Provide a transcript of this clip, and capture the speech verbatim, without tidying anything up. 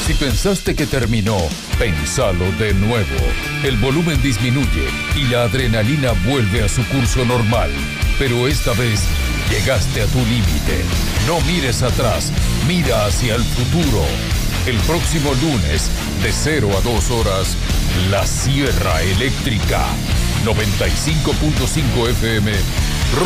Si pensaste que terminó, pensalo de nuevo. El volumen disminuye y la adrenalina vuelve a su curso normal. Pero esta vez llegaste a tu límite. No mires atrás, mira hacia el futuro. El próximo lunes, de cero a dos horas, La Sierra Eléctrica. noventa y cinco punto cinco F M